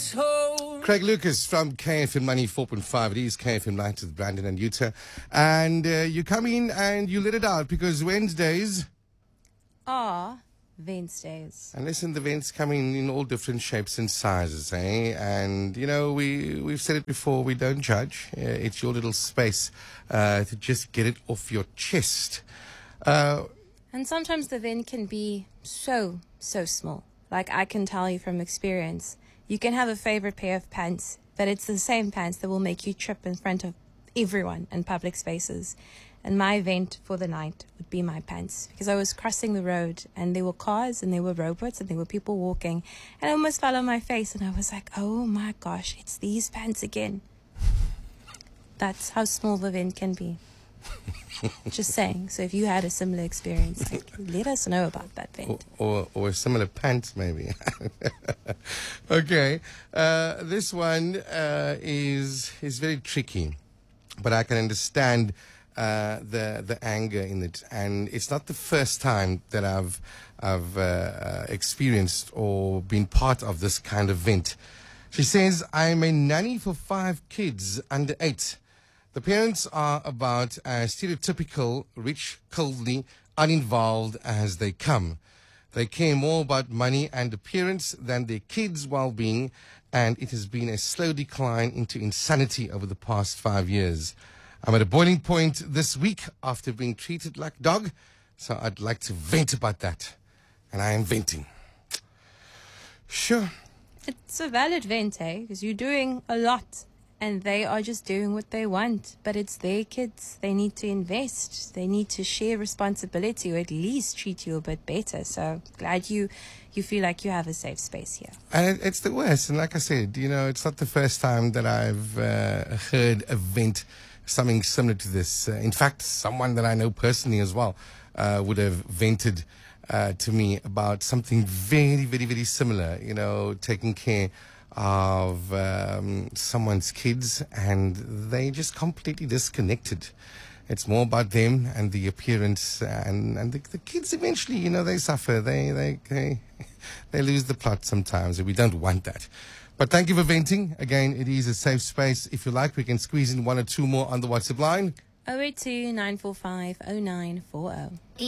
asshole. Craig Lucas from KFM Money 4.5. It is KFM Night with Brandon and Utah. And you come in and you let it out because Wednesdays are Wednesdays. And listen, the vents come in all different shapes and sizes, eh? And, you know, we've said it before, we don't judge. It's your little space to just get it off your chest. And sometimes the vent can be so small. Like I can tell you from experience, you can have a favorite pair of pants, but it's the same pants that will make you trip in front of everyone in public spaces. And my vent for the night would be my pants, because I was crossing the road and there were cars and there were robots and there were people walking, and I almost fell on my face and I was like, oh my gosh, it's these pants again. That's how small the vent can be. Just saying. So if you had a similar experience, like, let us know about that vent. Or similar pants, maybe. Okay. This one is very tricky, but I can understand the anger in it, and it's not the first time that I've experienced or been part of this kind of vent. She says, I'm a nanny for 5 kids under 8. The parents are about as stereotypical, rich, coldly, uninvolved as they come. They care more about money and appearance than their kids' well-being, and it has been a slow decline into insanity over the past 5 years. I'm at a boiling point this week after being treated like dog, so I'd like to vent about that. And I am venting. Sure. It's a valid vent, eh? Because you're doing a lot and they are just doing what they want. But it's their kids. They need to invest. They need to share responsibility, or at least treat you a bit better. So glad you feel like you have a safe space here. And it's the worst. And like I said, you know, it's not the first time that I've heard a vent something similar to this. In fact, someone that I know personally as well would have vented to me about something very, very, very similar, you know, taking care of someone's kids, and they just completely disconnected. It's more about them and the appearance, and the kids eventually, you know, they suffer. They lose the plot sometimes, and we don't want that. But thank you for venting. Again, it is a safe space. If you like, we can squeeze in 1 or 2 more on the WhatsApp line. 082 945 0940.